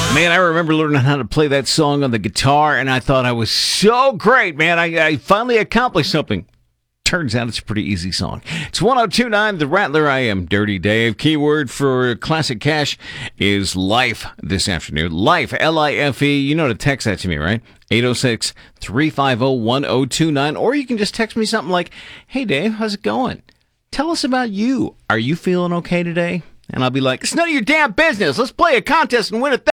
Man, I remember learning how to play that song on the guitar, and I thought I was so great, man. I finally accomplished something. Turns out it's a pretty easy song. It's 1029, The Rattler. I am Dirty Dave. Keyword for Classic Cash is life this afternoon. Life, L-I-F-E. You know to text that to me, right? 806-350-1029. Or you can just text me something like, hey, Dave, how's it going? Tell us about you. Are you feeling okay today? And I'll be like, it's none of your damn business. Let's play a contest and win a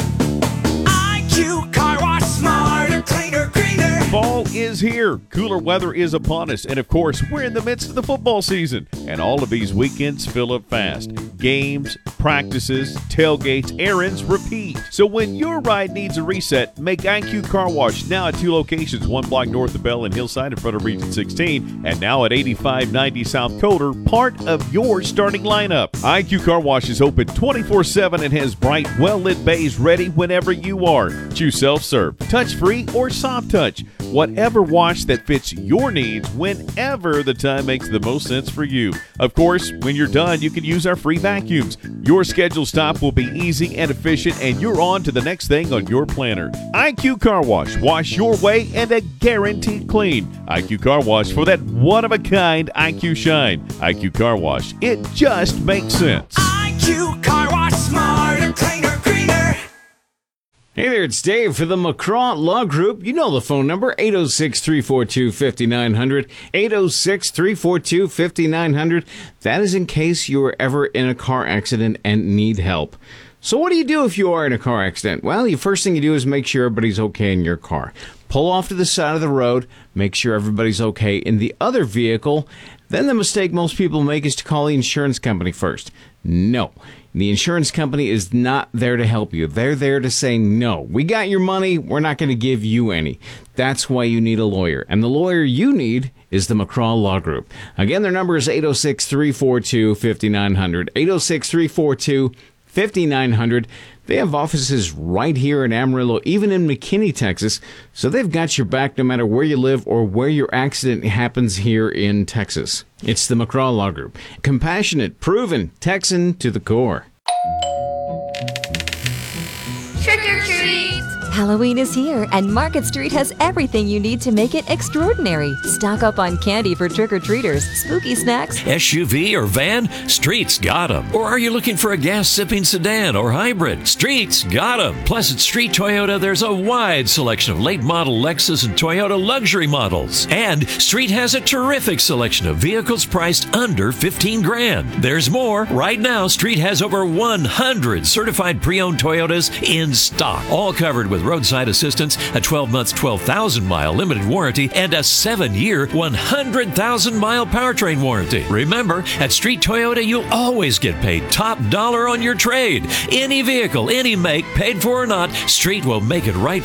IQ Car Wash, smarter, cleaner, greener. Fall is here. Cooler weather is upon us. And of course, we're in the midst of the football season. And all of these weekends fill up fast. Games, practices, tailgates, errands, repeat. So when your ride needs a reset, make IQ Car Wash now at 2 locations, 1 block north of Bell and Hillside in front of Region 16, and now at 8590 South Coder, part of your starting lineup. IQ Car Wash is open 24/7 and has bright, well-lit bays ready whenever you are. Choose self-serve, touch-free, or soft touch. Whatever wash that fits your needs whenever the time makes the most sense for you. Of course, when you're done, you can use our free vacuums. Your scheduled stop will be easy and efficient, and you're on to the next thing on your planner. IQ Car Wash. Wash your way and a guaranteed clean. IQ Car Wash for that one-of-a-kind IQ shine. IQ Car Wash. It just makes sense. IQ Car Wash, smarter, cleaner, greener. Hey there, it's Dave for the McCraw Law Group. You know the phone number, 806-342-5900, 806-342-5900. That is in case you were ever in a car accident and need help. So what do you do if you are in a car accident? Well, the first thing you do is make sure everybody's okay in your car. Pull off to the side of the road, make sure everybody's okay in the other vehicle. Then the mistake most people make is to call the insurance company first. No. The insurance company is not there to help you. They're there to say, no, we got your money. We're not going to give you any. That's why you need a lawyer. And the lawyer you need is the McCraw Law Group. Again, their number is 806-342-5900, 806-342-5900. They have offices right here in Amarillo, even in McKinney, Texas. So they've got your back no matter where you live or where your accident happens here in Texas. It's the McCraw Law Group. Compassionate, proven, Texan to the core. Trick or treat! Halloween is here, and Market Street has everything you need to make it extraordinary. Stock up on candy for trick-or-treaters, spooky snacks. SUV or van? Street's got 'em. Or are you looking for a gas-sipping sedan or hybrid? Street's got 'em. Plus, at Street Toyota, there's a wide selection of late-model Lexus and Toyota luxury models. And Street has a terrific selection of vehicles priced under $15,000. There's more. Right now, Street has over 100 certified pre-owned Toyotas in stock, all covered with roadside assistance, a 12-month, 12,000-mile limited warranty, and a 7-year, 100,000-mile powertrain warranty. Remember, at Street Toyota, you'll always get paid top dollar on your trade. Any vehicle, any make, paid for or not, Street will make it right